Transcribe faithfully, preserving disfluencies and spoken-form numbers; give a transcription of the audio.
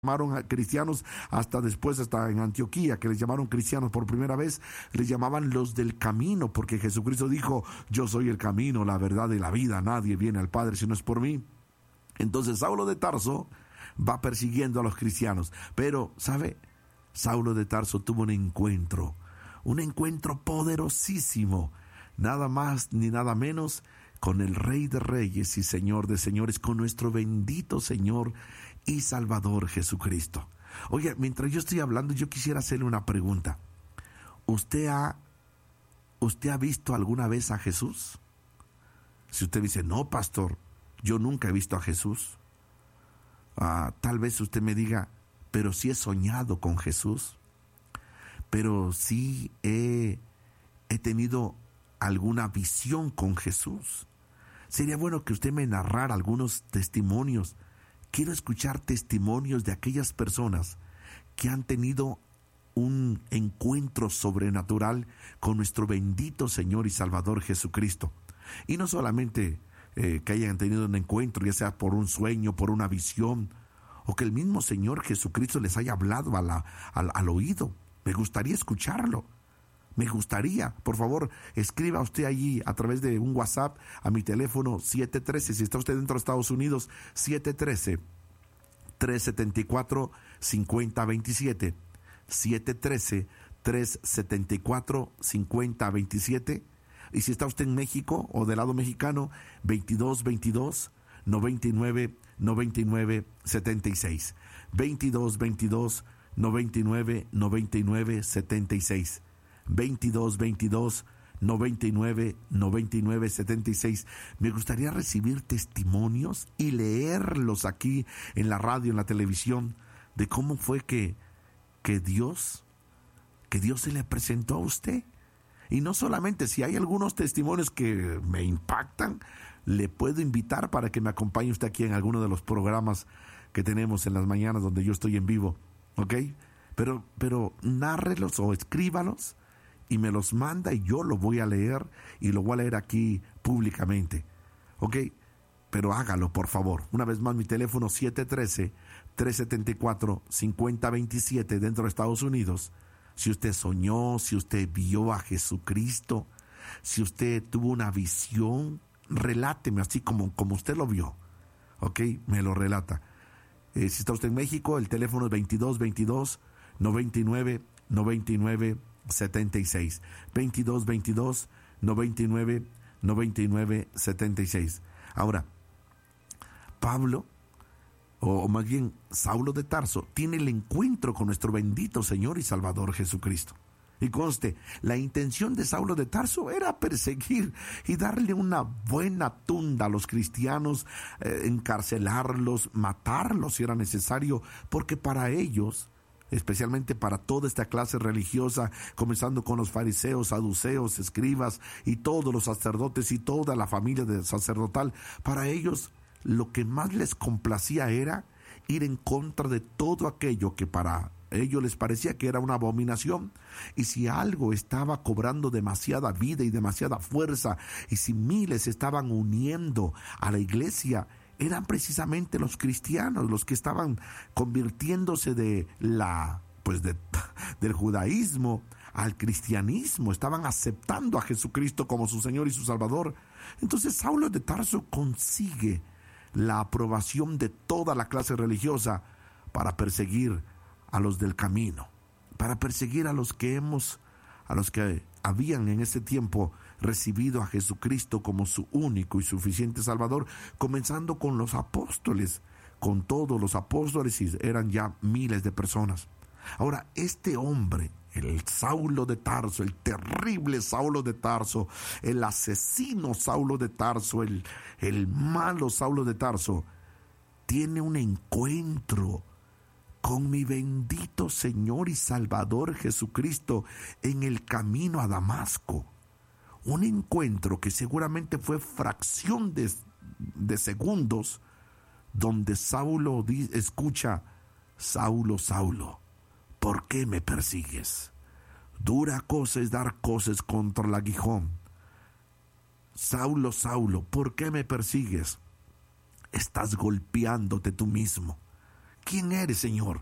llamaron a cristianos hasta después, hasta en Antioquía, que les llamaron cristianos por primera vez, les llamaban los del camino, porque Jesucristo dijo: yo soy el camino, la verdad y la vida, nadie viene al Padre si no es por mí. Entonces Saulo de Tarso va persiguiendo a los cristianos, pero, ¿sabe? Saulo de Tarso tuvo un encuentro, un encuentro poderosísimo, nada más ni nada menos con el Rey de Reyes y Señor de Señores, con nuestro bendito Señor y Salvador Jesucristo. Oye, mientras yo estoy hablando, yo quisiera hacerle una pregunta. ¿Usted ha, usted ha visto alguna vez a Jesús? Si usted dice: no, pastor, yo nunca he visto a Jesús. Ah, tal vez usted me diga: pero sí he soñado con Jesús. Pero sí he, he tenido alguna visión con Jesús. Sería bueno que usted me narrara algunos testimonios. Quiero escuchar testimonios de aquellas personas que han tenido un encuentro sobrenatural con nuestro bendito Señor y Salvador Jesucristo. Y no solamente eh, que hayan tenido un encuentro, ya sea por un sueño, por una visión, o que el mismo Señor Jesucristo les haya hablado a la, al, al oído. Me gustaría escucharlo. Me gustaría, por favor, escriba usted allí a través de un WhatsApp a mi teléfono siete uno tres, si está usted dentro de Estados Unidos, siete uno tres, tres siete cuatro, cinco cero dos siete, siete uno tres, tres siete cuatro, cinco cero dos siete, y si está usted en México o del lado mexicano, veintidós veintidós, noventa y nueve, noventa y nueve, setenta y seis, veintidós veintidós, noventa y nueve, noventa y nueve, setenta y seis. veintidós veintidós, noventa y nueve, noventa y nueve, setenta y seis. Me gustaría recibir testimonios y leerlos aquí en la radio, en la televisión, de cómo fue que, que Dios, que Dios se le presentó a usted. Y no solamente, si hay algunos testimonios que me impactan, le puedo invitar para que me acompañe usted aquí en alguno de los programas que tenemos en las mañanas donde yo estoy en vivo, ¿ok? Pero, pero nárrelos o escríbalos y me los manda y yo lo voy a leer y lo voy a leer aquí públicamente, ¿ok? Pero hágalo, por favor. Una vez más, mi teléfono siete uno tres, tres siete cuatro, cinco cero dos siete dentro de Estados Unidos. Si usted soñó, si usted vio a Jesucristo, si usted tuvo una visión, reláteme así como, como usted lo vio, ¿ok? Me lo relata. Eh, si está usted en México, el teléfono es veintidós veintidós, noventa y nueve, noventa y nueve, setenta y seis. veintidós veintidós, noventa y nueve, noventa y nueve, setenta y seis. Ahora, Pablo, o más bien Saulo de Tarso, tiene el encuentro con nuestro bendito Señor y Salvador Jesucristo. Y conste, la intención de Saulo de Tarso era perseguir y darle una buena tunda a los cristianos, eh, encarcelarlos, matarlos si era necesario, porque para ellos, especialmente para toda esta clase religiosa, comenzando con los fariseos, saduceos, escribas y todos los sacerdotes y toda la familia de sacerdotal, para ellos lo que más les complacía era ir en contra de todo aquello que para ellos les parecía que era una abominación. Y si algo estaba cobrando demasiada vida y demasiada fuerza, y si miles estaban uniendo a la iglesia, eran precisamente los cristianos los que estaban convirtiéndose de la, pues de, del judaísmo al cristianismo, estaban aceptando a Jesucristo como su Señor y su Salvador. Entonces Saulo de Tarso consigue la aprobación de toda la clase religiosa para perseguir a los del camino, para perseguir a los que hemos, a los que habían en ese tiempo recibido a Jesucristo como su único y suficiente Salvador, comenzando con los apóstoles, con todos los apóstoles, y eran ya miles de personas. Ahora, este hombre, el Saulo de Tarso, el terrible Saulo de Tarso, el asesino Saulo de Tarso, el, el malo Saulo de Tarso, tiene un encuentro con mi bendito Señor y Salvador Jesucristo en el camino a Damasco. Un encuentro que seguramente fue fracción de, de segundos, donde Saulo di, escucha: Saulo, Saulo, ¿por qué me persigues? Dura cosa es dar cosas contra el aguijón. Saulo, Saulo, ¿por qué me persigues? Estás golpeándote tú mismo. ¿Quién eres, Señor?